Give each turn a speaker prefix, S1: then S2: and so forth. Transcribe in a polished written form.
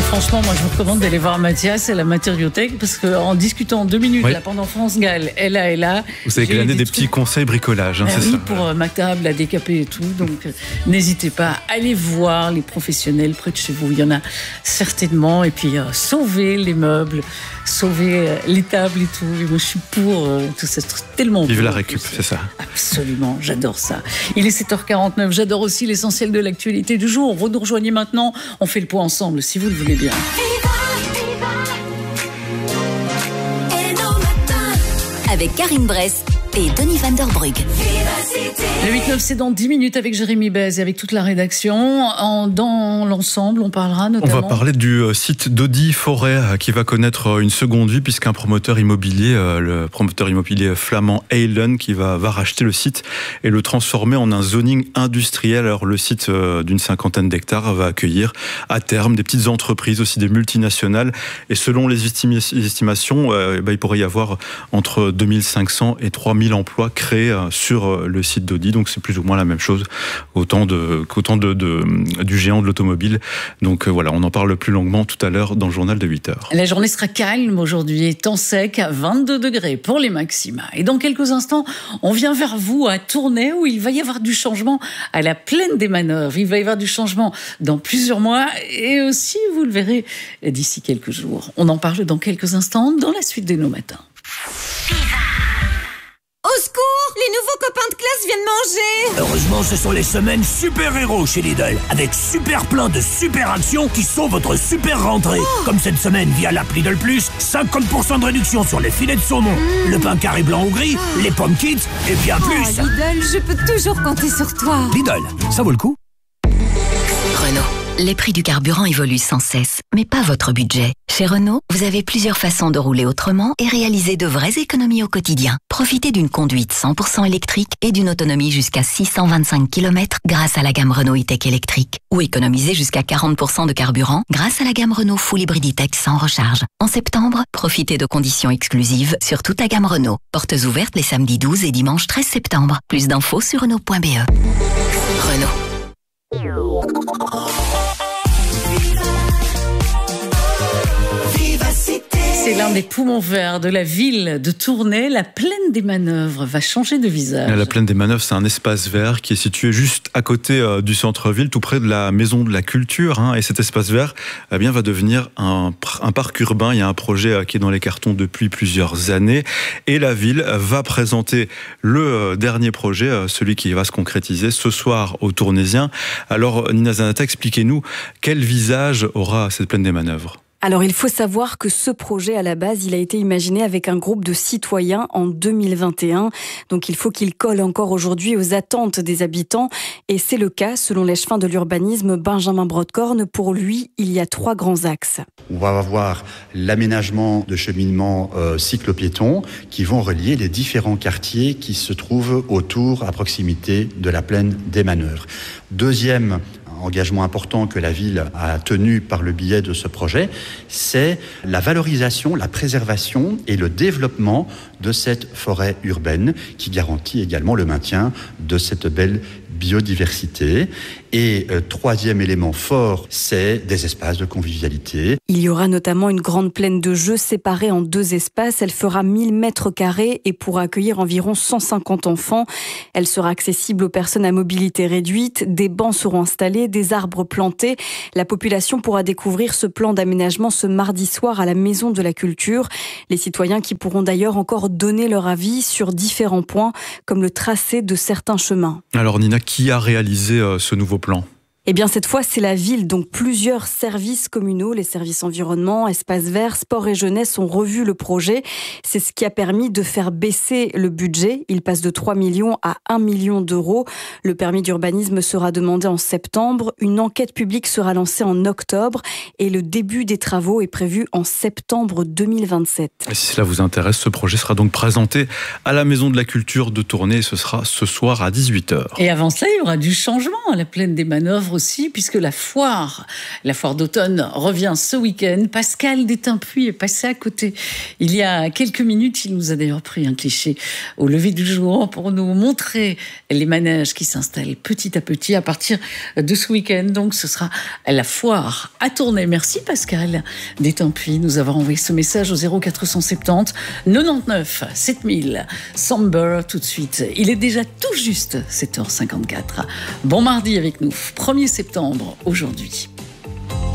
S1: franchement, moi je vous recommande d'aller voir Mathias à la Matériothèque parce qu'en discutant 2 minutes là, pendant France-Galles, elle là.
S2: Vous avez glané des petits conseils bricolage, c'est
S1: oui,
S2: ça.
S1: pour ma table à décaper et tout. Donc n'hésitez pas, allez voir les professionnels près de chez vous. Il y en a certainement. Et puis sauver les meubles, sauver les tables et tout. Et moi je suis pour tout ça. Tellement
S2: Vive
S1: pour,
S2: la récup, c'est ça.
S1: Absolument, j'adore ça. Il est 7h49. J'adore aussi l'essentiel de l'actualité du jour. Vous nous rejoignez maintenant. On fait le point ensemble si vous le voulez bien.
S3: Avec Karine Bress et Denis Van Der Brugge.
S1: Le 8-9, c'est dans 10 minutes avec Jérémy Bez et avec toute la rédaction. Dans l'ensemble, on parlera notamment...
S2: On va parler du site d'Audi Forêt qui va connaître une seconde vie puisqu'un promoteur immobilier, le promoteur immobilier flamand Eylen, qui va racheter le site et le transformer en un zoning industriel. Alors le site d'une 50aine d'hectares va accueillir à terme des petites entreprises, aussi des multinationales. Et selon les estimations, il pourrait y avoir entre 2500 et 3000 emplois créés sur le site d'Audi. Donc c'est plus ou moins la même chose, autant du géant de l'automobile. Donc voilà, on en parle plus longuement tout à l'heure dans le journal de 8h.
S1: La journée sera calme aujourd'hui, temps sec à 22 degrés pour les maxima. Et dans quelques instants, on vient vers vous à Tournai où il va y avoir du changement à la plaine des Manœuvres. Il va y avoir du changement dans plusieurs mois et aussi, vous le verrez, d'ici quelques jours. On en parle dans quelques instants dans la suite de nos matins.
S4: Au secours, les nouveaux copains de classe viennent manger.
S5: Heureusement, ce sont les semaines super-héros chez Lidl, avec super plein de super actions qui sont votre super rentrée. Comme cette semaine via l'app Lidl Plus, 50% de réduction sur les filets de saumon, le pain carré blanc ou gris, les pommes kids et bien plus.
S4: Lidl, je peux toujours compter sur toi.
S5: Lidl, ça vaut le coup.
S3: Renault. Les prix du carburant évoluent sans cesse, mais pas votre budget. Chez Renault, vous avez plusieurs façons de rouler autrement et réaliser de vraies économies au quotidien. Profitez d'une conduite 100% électrique et d'une autonomie jusqu'à 625 km grâce à la gamme Renault E-Tech électrique. Ou économisez jusqu'à 40% de carburant grâce à la gamme Renault Full Hybrid E-Tech sans recharge. En septembre, profitez de conditions exclusives sur toute la gamme Renault. Portes ouvertes les samedis 12 et dimanche 13 septembre. Plus d'infos sur Renault.be. Renault.
S1: C'est l'un des poumons verts de la ville de Tournai. La plaine des Manœuvres va changer de visage.
S2: La plaine des Manœuvres, c'est un espace vert qui est situé juste à côté du centre-ville, tout près de la maison de la culture. Et cet espace vert va devenir un parc urbain. Il y a un projet qui est dans les cartons depuis plusieurs années. Et la ville va présenter le dernier projet, celui qui va se concrétiser ce soir aux Tournaisiens. Alors Nina Zanata, expliquez-nous quel visage aura cette plaine des Manœuvres.
S6: Alors il faut savoir que ce projet à la base, il a été imaginé avec un groupe de citoyens en 2021. Donc il faut qu'il colle encore aujourd'hui aux attentes des habitants. Et c'est le cas selon l'échevin de l'urbanisme Benjamin Brodkorn. Pour lui, il y a 3 grands axes.
S7: On va avoir l'aménagement de cheminements cyclo-piétons qui vont relier les différents quartiers qui se trouvent autour, à proximité de la plaine des Manœuvres. Deuxième engagement important que la ville a tenu par le biais de ce projet, c'est la valorisation, la préservation et le développement de cette forêt urbaine qui garantit également le maintien de cette belle biodiversité. Et troisième élément fort, c'est des espaces de convivialité.
S6: Il y aura notamment une grande plaine de jeux séparée en 2 espaces. Elle fera 1000 mètres carrés et pourra accueillir environ 150 enfants. Elle sera accessible aux personnes à mobilité réduite. Des bancs seront installés, des arbres plantés. La population pourra découvrir ce plan d'aménagement ce mardi soir à la Maison de la Culture. Les citoyens qui pourront d'ailleurs encore donner leur avis sur différents points, comme le tracé de certains chemins.
S2: Alors Nina, qui a réalisé ce nouveau plan ?
S6: Eh bien, cette fois, c'est la ville. Donc, plusieurs services communaux, les services environnement, espaces verts, sport et jeunesse ont revu le projet. C'est ce qui a permis de faire baisser le budget. Il passe de 3 millions à 1 million d'euros. Le permis d'urbanisme sera demandé en septembre. Une enquête publique sera lancée en octobre. Et le début des travaux est prévu en septembre 2027.
S2: Et si cela vous intéresse, ce projet sera donc présenté à la Maison de la Culture de Tournai. Ce sera ce soir à 18h.
S1: Et avant cela, il y aura du changement à la plaine des Manœuvres aussi, puisque la foire d'automne revient ce week-end. Pascal Détimpuis est passé à côté. Il y a quelques minutes, il nous a d'ailleurs pris un cliché au lever du jour pour nous montrer les manèges qui s'installent petit à petit à partir de ce week-end. Donc ce sera la foire à Tournai. Merci Pascal Détimpuis nous avoir envoyé ce message au 0470 99 7000. Somber tout de suite. Il est déjà tout juste 7h54. Bon mardi avec nous, 1er septembre aujourd'hui.